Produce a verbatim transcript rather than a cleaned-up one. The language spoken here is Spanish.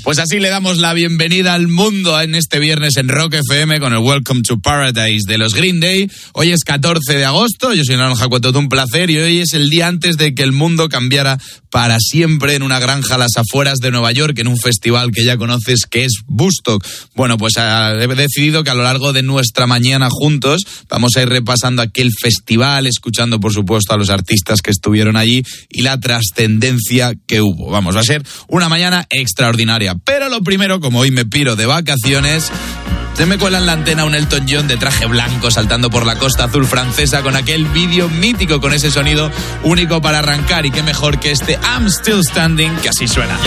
Pues así le damos la bienvenida al mundo en este viernes en Rock F M con el Welcome to Paradise de los Green Day. Hoy es catorce de agosto, yo soy Naranjo Cueto, un placer, y hoy es el día antes de que el mundo cambiara para siempre en una granja a las afueras de Nueva York, en un festival que ya conoces que es Woodstock. Bueno, pues he decidido que a lo largo de nuestra mañana juntos vamos a ir repasando aquel festival, escuchando por supuesto a los artistas que estuvieron allí y la trascendencia que hubo. Vamos, va a ser una mañana extraordinaria. Pero lo primero, como hoy me piro de vacaciones, se me cuela en la antena un Elton John de traje blanco saltando por la costa azul francesa con aquel vídeo mítico con ese sonido único para arrancar, y qué mejor que este I'm Still Standing, que así suena.